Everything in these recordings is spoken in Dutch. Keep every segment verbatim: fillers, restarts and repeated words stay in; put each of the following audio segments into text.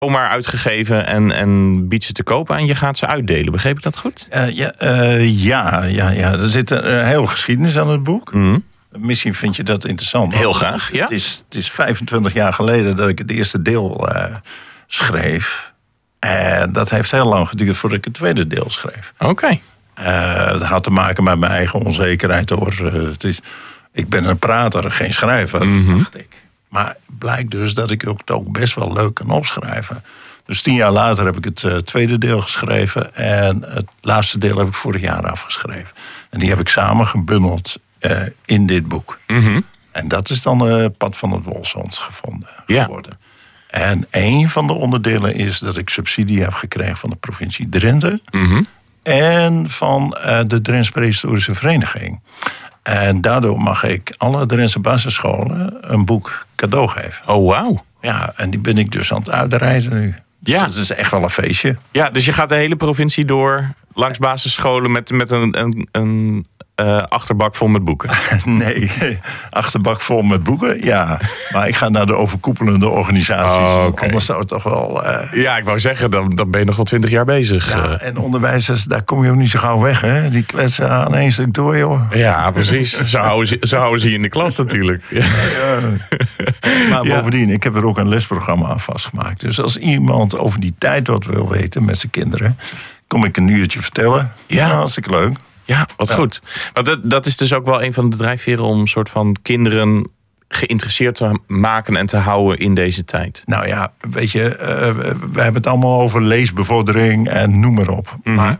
zomaar uitgegeven en, en biedt ze te koop aan. Je gaat ze uitdelen. Begreep ik dat goed? Uh, ja, uh, ja, ja, ja, er zit een, een heel geschiedenis aan het boek. Mm. Misschien vind je dat interessant. Heel graag, ja. Het is, het is vijfentwintig jaar geleden dat ik het eerste deel uh, schreef. En dat heeft heel lang geduurd voordat ik het tweede deel schreef. Oké. Okay. Uh, het had te maken met mijn eigen onzekerheid, hoor. Uh, het is, ik ben een prater, geen schrijver, mm-hmm. dacht ik. Maar het blijkt dus dat ik het ook best wel leuk kan opschrijven. Dus tien jaar later heb ik het uh, tweede deel geschreven. En het laatste deel heb ik vorig jaar afgeschreven. En die heb ik samen gebundeld uh, in dit boek. Mm-hmm. En dat is dan het uh, Pad van het Wolfshond gevonden ja. geworden. En een van de onderdelen is dat ik subsidie heb gekregen van de provincie Drenthe. Mm-hmm. En van uh, de Drentse Prehistorische Vereniging. En daardoor mag ik alle Drentse basisscholen een boek cadeau geven. Oh, wauw. Ja, en die ben ik dus aan het uitrijden nu. Ja. Dus dat is echt wel een feestje. Ja, dus je gaat de hele provincie door langs basisscholen met, met een, een, een uh, achterbak vol met boeken. Nee, achterbak vol met boeken, ja. Maar ik ga naar de overkoepelende organisaties. Oh, okay. Anders zou het toch wel... Uh... Ja, ik wou zeggen, dan, dan ben je nog wel twintig jaar bezig. Ja, en onderwijzers, daar kom je ook niet zo gauw weg, hè. Die kletsen aan één stuk door, joh. Ja, precies. Zo houden ze, zo houden ze je in de klas natuurlijk. Ja. Ja. Maar bovendien, ik heb er ook een lesprogramma aan vastgemaakt. Dus als iemand over die tijd wat wil weten met zijn kinderen, kom ik een uurtje vertellen. Ja. Nou, hartstikke leuk. Ja, wat ja. goed. Want dat, dat is dus ook wel een van de drijfveren om een soort van kinderen geïnteresseerd te maken en te houden in deze tijd. Nou ja, weet je, uh, we hebben het allemaal over leesbevordering en noem maar op. Mm-hmm. Maar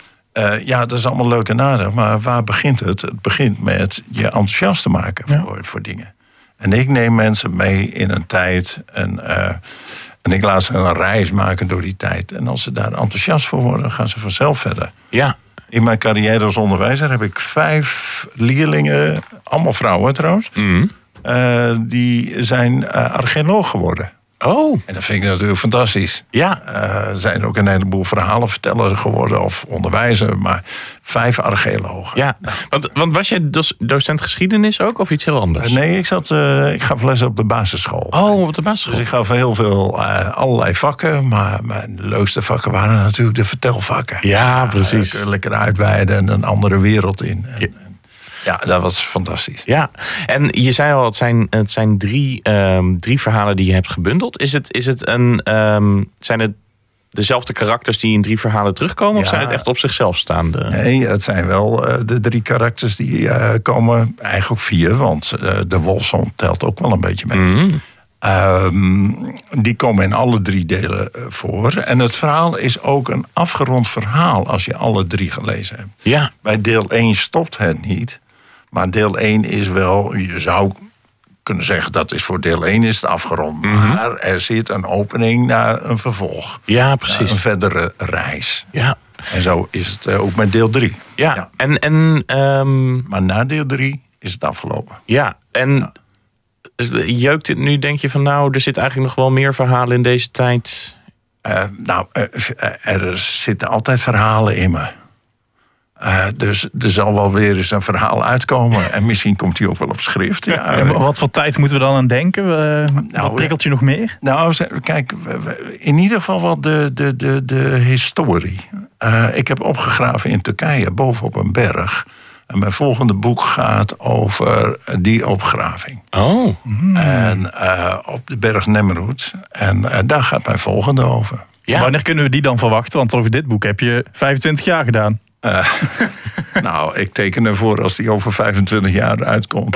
uh, ja, dat is allemaal leuk en aardig. Maar waar begint het? Het begint met je enthousiast te maken voor, ja. voor dingen. En ik neem mensen mee in een tijd en, uh, en ik laat ze een reis maken door die tijd. En als ze daar enthousiast voor worden, gaan ze vanzelf verder. Ja. In mijn carrière als onderwijzer heb ik vijf leerlingen, allemaal vrouwen trouwens, mm. uh, die zijn uh, archeoloog geworden. Oh. En dat vind ik natuurlijk fantastisch. Ja. Uh, er zijn ook een heleboel verhalenvertellers geworden of onderwijzer, maar vijf archeologen. Ja, want, want was jij docent geschiedenis ook of iets heel anders? Uh, nee, ik, zat, uh, ik gaf les op de basisschool. Oh, op de basisschool. Dus ik gaf heel veel, uh, allerlei vakken, maar mijn leukste vakken waren natuurlijk de vertelvakken. Ja, precies. Uh, lekker uitweiden en een andere wereld in. En, ja. Ja, dat was fantastisch. Ja, en je zei al, het zijn, het zijn drie, um, drie verhalen die je hebt gebundeld. Is het, is het een, um, zijn het dezelfde karakters die in drie verhalen terugkomen? Ja. Of zijn het echt op zichzelf staande? Nee, het zijn wel uh, de drie karakters die uh, komen. Eigenlijk vier, want uh, de Wolfshond telt ook wel een beetje mee. Mm. Um, die komen in alle drie delen voor. En het verhaal is ook een afgerond verhaal als je alle drie gelezen hebt. Ja. Bij deel één stopt het niet. Maar deel één is wel, je zou kunnen zeggen dat is voor deel één is het afgerond. Mm-hmm. Maar er zit een opening naar een vervolg. Ja, precies. Een verdere reis. Ja. En zo is het ook met deel drie. Ja, ja. en... en um... Maar na deel drie is het afgelopen. Ja, en ja. Jeukt het nu, denk je van nou, er zit eigenlijk nog wel meer verhalen in deze tijd? Uh, nou, uh, er zitten altijd verhalen in me. Uh, dus er zal wel weer eens een verhaal uitkomen. En misschien komt die ook wel op schrift. Ja. Ja, wat voor tijd moeten we dan aan denken? Uh, nou, wat prikkelt je nog meer? Nou, kijk, in ieder geval wel de, de, de, de historie. Uh, ik heb opgegraven in Turkije, bovenop een berg. En mijn volgende boek gaat over die opgraving. Oh. Mm. En uh, op de berg Nemrut. En uh, daar gaat mijn volgende over. Ja. Wanneer kunnen we die dan verwachten? Want over dit boek heb je vijfentwintig jaar gedaan. Uh, nou, ik teken ervoor als die over vijfentwintig jaar uitkomt.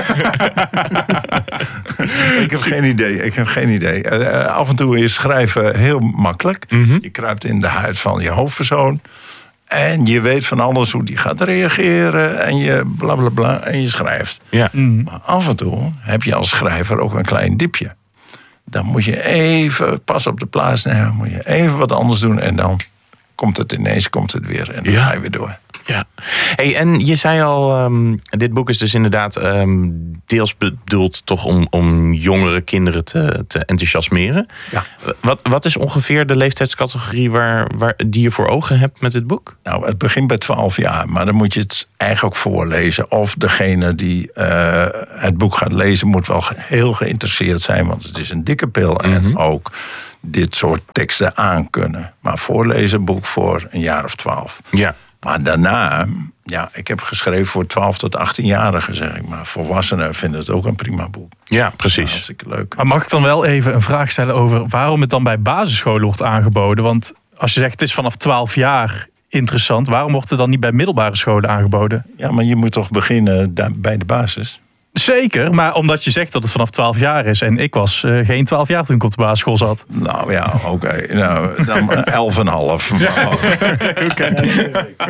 ik heb geen idee. Ik heb geen idee. Uh, af en toe is schrijven heel makkelijk. Mm-hmm. Je kruipt in de huid van je hoofdpersoon. En je weet van alles hoe die gaat reageren. En je bla bla bla. En je schrijft. Ja. Mm. Maar af en toe heb je als schrijver ook een klein dipje. Dan moet je even pas op de plaats nemen. Moet je even wat anders doen. En dan komt het ineens, komt het weer. En dan ja. ga je weer door. Ja. Hey, en je zei al, um, dit boek is dus inderdaad um, deels bedoeld toch om, om jongere kinderen te, te enthousiasmeren. Ja. Wat, wat is ongeveer de leeftijdscategorie waar, waar, die je voor ogen hebt met dit boek? Nou, het begint bij twaalf jaar, maar dan moet je het eigenlijk ook voorlezen. Of degene die uh, het boek gaat lezen moet wel heel geïnteresseerd zijn, want het is een dikke pil. Mm-hmm. En ook dit soort teksten aankunnen. Maar voorlezen een boek voor een jaar of twaalf. Ja. Maar daarna, ja, ik heb geschreven voor twaalf tot achttien-jarigen, zeg ik. Maar volwassenen vinden het ook een prima boek. Ja, precies. Ja, hartstikke leuk. Maar mag ik dan wel even een vraag stellen over waarom het dan bij basisscholen wordt aangeboden? Want als je zegt het is vanaf twaalf jaar interessant, waarom wordt het dan niet bij middelbare scholen aangeboden? Ja, maar je moet toch beginnen bij de basis? Zeker, maar omdat je zegt dat het vanaf twaalf jaar is. En ik was uh, geen twaalf jaar toen ik op de basisschool zat. Nou ja, oké. Okay. Nou, dan elf en half. Okay.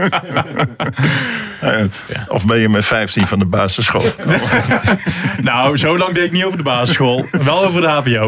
Of ben je met vijftien van de basisschool gekomen? Nou, zo lang deed ik niet over de basisschool. Wel over de H B O.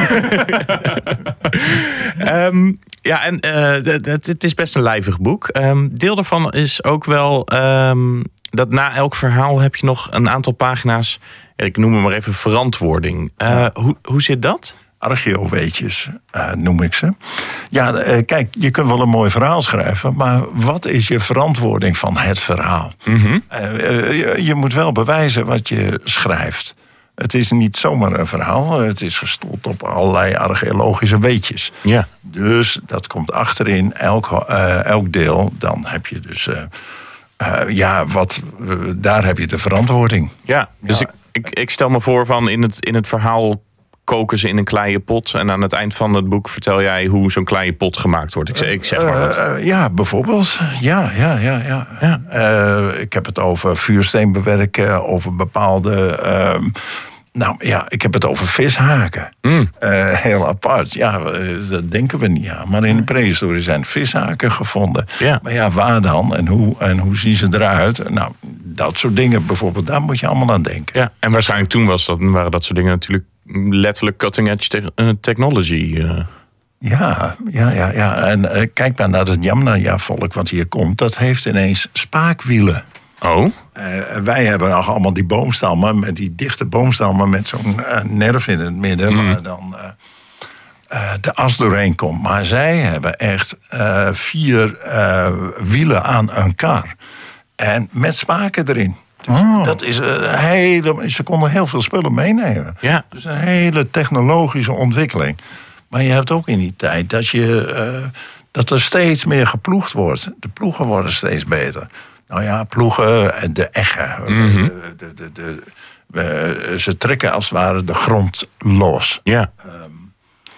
Ja, um, ja en uh, het, het is best een lijvig boek. Um, deel daarvan is ook wel... Um, dat na elk verhaal heb je nog een aantal pagina's, ik noem het maar even verantwoording. Uh, ja. hoe, hoe zit dat? Archeoweetjes uh, noem ik ze. Ja, uh, kijk, je kunt wel een mooi verhaal schrijven, maar wat is je verantwoording van het verhaal? Mm-hmm. Uh, uh, je, je moet wel bewijzen wat je schrijft. Het is niet zomaar een verhaal, het is gestoeld op allerlei archeologische weetjes. Ja. Dus dat komt achterin elk, uh, elk deel. Dan heb je dus... Uh, Uh, ja, wat, uh, daar heb je de verantwoording. Ja, dus ja. Ik, ik, ik stel me voor van in het, in het verhaal koken ze in een kleine pot. En aan het eind van het boek vertel jij hoe zo'n kleine pot gemaakt wordt. Ik zeg, ik zeg maar wat. Uh, uh, ja, bijvoorbeeld. Ja, ja, ja. ja. ja. Uh, ik heb het over vuursteen bewerken, over bepaalde... Uh, Nou ja, ik heb het over vishaken. Mm. Uh, heel apart. Ja, dat denken we niet aan. Maar in de prehistorie zijn vishaken gevonden. Ja. Maar ja, waar dan? En hoe, en hoe zien ze eruit? Nou, dat soort dingen bijvoorbeeld, daar moet je allemaal aan denken. Ja, en waarschijnlijk toen was dat, waren dat soort dingen natuurlijk letterlijk cutting edge te- technology. Uh. Ja, ja, ja, ja. En uh, kijk maar naar het Yamnaya-volk wat hier komt. Dat heeft ineens spaakwielen. Oh? Uh, wij hebben nog allemaal die boomstammen, met die dichte boomstammen met zo'n uh, nerf in het midden, mm. waar dan uh, uh, de as doorheen komt. Maar zij hebben echt uh, vier uh, wielen aan een kar. En met spaken erin. Dus oh. dat is een hele, ze konden heel veel spullen meenemen. Ja. Dus een hele technologische ontwikkeling. Maar je hebt ook in die tijd dat, je, uh, dat er steeds meer geploegd wordt. De ploegen worden steeds beter. Nou ja, ploegen en de eggen. Mm-hmm. De, de, de, de, ze trekken als het ware de grond los. Ja. Um,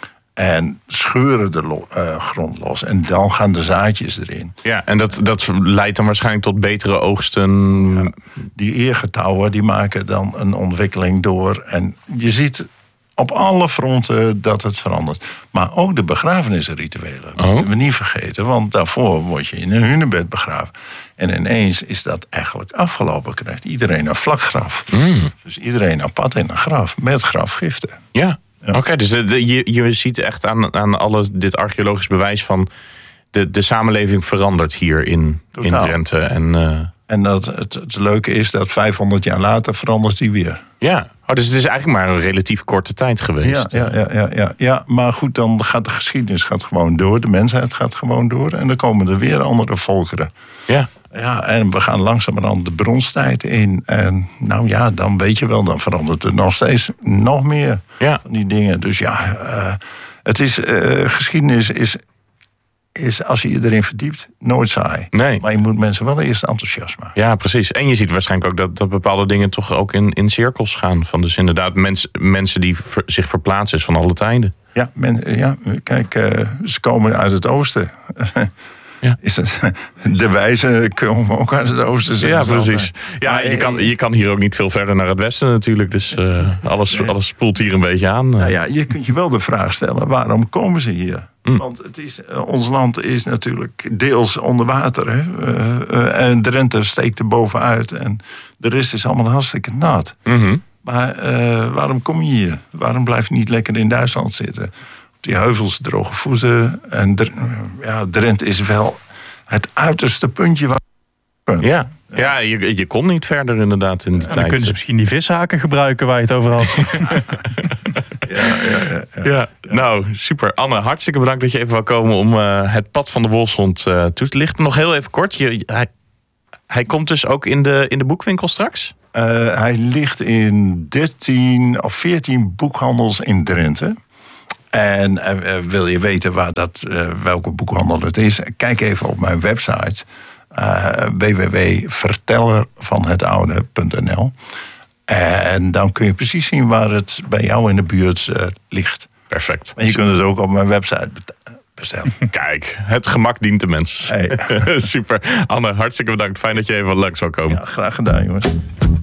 en scheuren de lo, uh, grond los. En dan gaan de zaadjes erin. Ja, en dat, dat leidt dan waarschijnlijk tot betere oogsten. Ja, die eergetouwen die maken dan een ontwikkeling door. En je ziet op alle fronten dat het verandert. Maar ook de begrafenisrituelen. Dat oh. moeten we niet vergeten. Want daarvoor word je in een hunebed begraven. En ineens is dat eigenlijk afgelopen. Krijgt iedereen een vlak graf. Mm. Dus iedereen apart in een graf. Met grafgiften. Ja, ja. Oké. Okay, dus de, de, je, je ziet echt aan, aan alles dit archeologisch bewijs van... de, de samenleving verandert hier in, in Drenthe. En, uh... en dat, het, het leuke is dat vijfhonderd jaar later verandert die weer. Ja, oh, dus het is eigenlijk maar een relatief korte tijd geweest. Ja, ja, ja, ja, ja. ja, maar goed, dan gaat de geschiedenis gaat gewoon door. De mensheid gaat gewoon door. En dan komen er weer andere volkeren. Ja. Ja, en we gaan langzamerhand de bronstijd in. En nou ja, dan weet je wel, dan verandert er nog steeds nog meer ja. van die dingen. Dus ja, uh, het is, uh, geschiedenis is, is, als je je erin verdiept, nooit saai. Nee. Maar je moet mensen wel eerst enthousiast maken. Ja, precies. En je ziet waarschijnlijk ook dat, dat bepaalde dingen toch ook in, in cirkels gaan. Van dus inderdaad mens, mensen die ver, zich verplaatsen is van alle tijden. Ja, men, ja kijk, uh, ze komen uit het oosten. Ja. Is het, de wijzen komen ook uit het oosten. Ja, precies. Ja, je kan, je kan hier ook niet veel verder naar het westen natuurlijk. Dus uh, alles, nee. alles spoelt hier een beetje aan. Nou ja, je kunt je wel de vraag stellen, waarom komen ze hier? Mm. Want het is, uh, ons land is natuurlijk deels onder water. Hè? Uh, uh, en Drenthe steekt er bovenuit. En de rest is allemaal hartstikke nat. Mm-hmm. Maar uh, waarom kom je hier? Waarom blijf je niet lekker in Duitsland zitten? Die heuvels, droge voeten. En ja, Drenthe is wel het uiterste puntje waar Punt. Ja, ja je, je kon niet verder inderdaad in die en tijd. dan kunnen ze misschien die vishaken gebruiken waar je het over had. Ja, ja, ja, ja. Ja, nou super. Anne, hartstikke bedankt dat je even wou komen om uh, het pad van de wolfshond uh, toe te lichten. Nog heel even kort. Je, hij, hij komt dus ook in de, in de boekwinkel straks? Uh, hij ligt in dertien of veertien boekhandels in Drenthe. En uh, wil je weten waar dat, uh, welke boekhandel het is? Kijk even op mijn website. Uh, w w w punt verteller van het oude punt n l. En dan kun je precies zien waar het bij jou in de buurt uh, ligt. Perfect. En je kunt het ook op mijn website bestellen. Kijk, het gemak dient de mens. Hey. Super. Anne, hartstikke bedankt. Fijn dat je even langs zou komen. Ja, graag gedaan, jongens.